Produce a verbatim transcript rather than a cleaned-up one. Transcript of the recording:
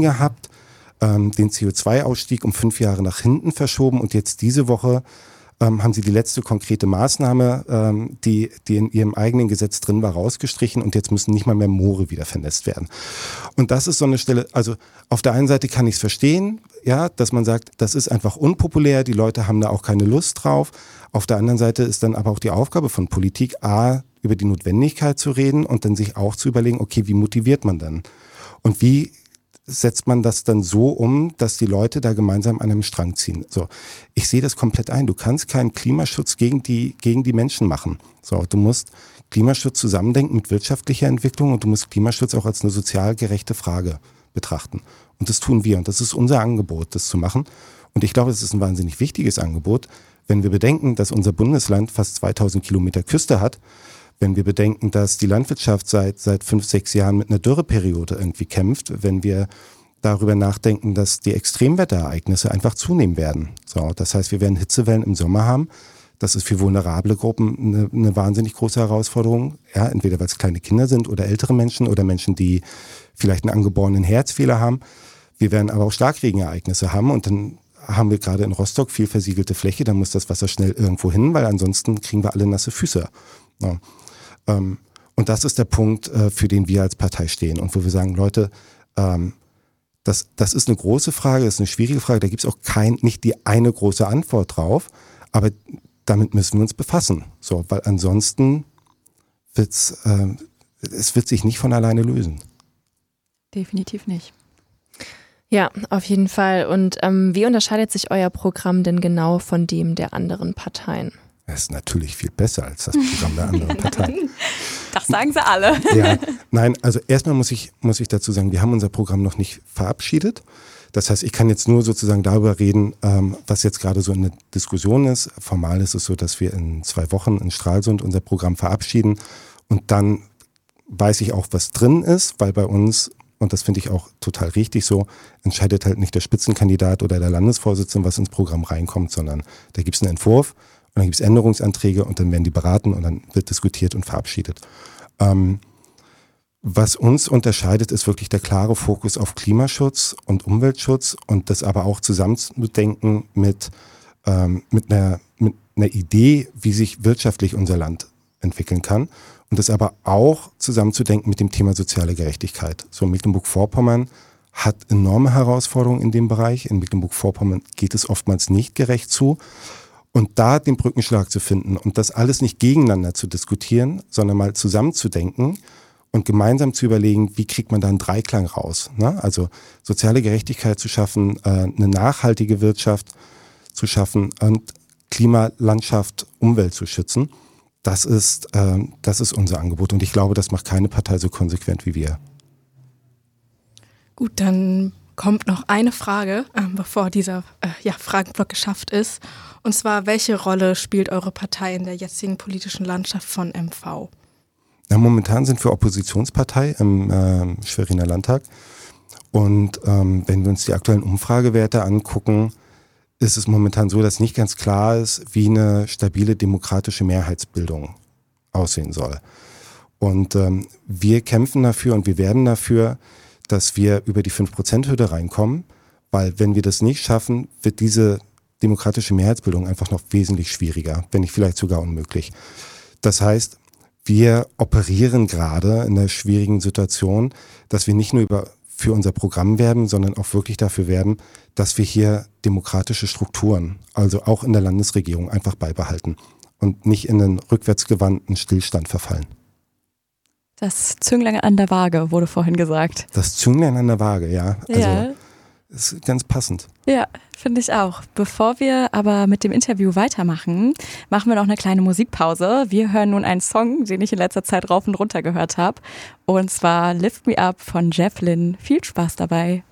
Termin gehabt, ähm, den C O zwei Ausstieg um fünf Jahre nach hinten verschoben und jetzt diese Woche ähm, haben sie die letzte konkrete Maßnahme, ähm, die, die in ihrem eigenen Gesetz drin war, rausgestrichen und jetzt müssen nicht mal mehr Moore wieder vernässt werden. Und das ist so eine Stelle, also auf der einen Seite kann ich es verstehen, ja, dass man sagt, das ist einfach unpopulär, die Leute haben da auch keine Lust drauf. Auf der anderen Seite ist dann aber auch die Aufgabe von Politik, A, über die Notwendigkeit zu reden und dann sich auch zu überlegen, okay, wie motiviert man dann? Und wie setzt man das dann so um, dass die Leute da gemeinsam an einem Strang ziehen? So, ich sehe das komplett ein. Du kannst keinen Klimaschutz gegen die, gegen die Menschen machen. So, du musst Klimaschutz zusammendenken mit wirtschaftlicher Entwicklung und du musst Klimaschutz auch als eine sozial gerechte Frage betrachten. Und das tun wir und das ist unser Angebot, das zu machen. Und ich glaube, es ist ein wahnsinnig wichtiges Angebot, wenn wir bedenken, dass unser Bundesland fast zweitausend Kilometer Küste hat, wenn wir bedenken, dass die Landwirtschaft seit, seit fünf, sechs Jahren mit einer Dürreperiode irgendwie kämpft, wenn wir darüber nachdenken, dass die Extremwetterereignisse einfach zunehmen werden. So, das heißt, wir werden Hitzewellen im Sommer haben. Das ist für vulnerable Gruppen eine, eine wahnsinnig große Herausforderung. Ja, entweder weil es kleine Kinder sind oder ältere Menschen oder Menschen, die vielleicht einen angeborenen Herzfehler haben. Wir werden aber auch Starkregenereignisse haben und dann haben wir gerade in Rostock viel versiegelte Fläche, da muss das Wasser schnell irgendwo hin, weil ansonsten kriegen wir alle nasse Füße. Ja. Ähm, und das ist der Punkt, äh, für den wir als Partei stehen und wo wir sagen, Leute, ähm, das, das ist eine große Frage, das ist eine schwierige Frage, da gibt es auch kein, nicht die eine große Antwort drauf, aber damit müssen wir uns befassen, so, weil ansonsten wird's, äh, es wird sich nicht von alleine lösen. Definitiv nicht. Ja, auf jeden Fall. Und ähm, wie unterscheidet sich euer Programm denn genau von dem der anderen Parteien? Es ist natürlich viel besser als das Programm der anderen Parteien. Das sagen sie alle. Ja, nein, also erstmal muss ich, muss ich dazu sagen, wir haben unser Programm noch nicht verabschiedet. Das heißt, ich kann jetzt nur sozusagen darüber reden, ähm, was jetzt gerade so in der Diskussion ist. Formal ist es so, dass wir in zwei Wochen in Stralsund unser Programm verabschieden und dann weiß ich auch, was drin ist, weil bei uns, und das finde ich auch total richtig so, entscheidet halt nicht der Spitzenkandidat oder der Landesvorsitzende, was ins Programm reinkommt, sondern da gibt es einen Entwurf und dann gibt es Änderungsanträge und dann werden die beraten und dann wird diskutiert und verabschiedet. Ähm, was uns unterscheidet, ist wirklich der klare Fokus auf Klimaschutz und Umweltschutz und das aber auch zusammenzudenken mit, ähm, mit, einer, mit einer Idee, wie sich wirtschaftlich unser Land entwickeln kann. Und das aber auch zusammenzudenken mit dem Thema soziale Gerechtigkeit. So, Mecklenburg-Vorpommern hat enorme Herausforderungen in dem Bereich. In Mecklenburg-Vorpommern geht es oftmals nicht gerecht zu. Und da den Brückenschlag zu finden und das alles nicht gegeneinander zu diskutieren, sondern mal zusammenzudenken und gemeinsam zu überlegen, wie kriegt man da einen Dreiklang raus. Ne? Also soziale Gerechtigkeit zu schaffen, äh, eine nachhaltige Wirtschaft zu schaffen und Klima, Landschaft, Umwelt zu schützen. Das ist, äh, das ist unser Angebot und ich glaube, das macht keine Partei so konsequent wie wir. Gut, dann kommt noch eine Frage, äh, bevor dieser äh, ja, Fragenblock geschafft ist. Und zwar, welche Rolle spielt eure Partei in der jetzigen politischen Landschaft von M V? Ja, momentan sind wir Oppositionspartei im äh, Schweriner Landtag und ähm, wenn wir uns die aktuellen Umfragewerte angucken, ist es momentan so, dass nicht ganz klar ist, wie eine stabile demokratische Mehrheitsbildung aussehen soll. Und ähm, wir kämpfen dafür und wir werden dafür, dass wir über die fünf Prozent Hürde reinkommen, weil wenn wir das nicht schaffen, wird diese demokratische Mehrheitsbildung einfach noch wesentlich schwieriger, wenn nicht vielleicht sogar unmöglich. Das heißt, wir operieren gerade in einer schwierigen Situation, dass wir nicht nur über für unser Programm werben, sondern auch wirklich dafür werben, dass wir hier demokratische Strukturen, also auch in der Landesregierung, einfach beibehalten und nicht in einen rückwärtsgewandten Stillstand verfallen. Das Zünglein an der Waage wurde vorhin gesagt. Das Zünglein an der Waage, ja. Also ja. Ist ganz passend. Ja, finde ich auch. Bevor wir aber mit dem Interview weitermachen, machen wir noch eine kleine Musikpause. Wir hören nun einen Song, den ich in letzter Zeit rauf und runter gehört habe. Und zwar Lift Me Up von Jeff Lynne. Viel Spaß dabei.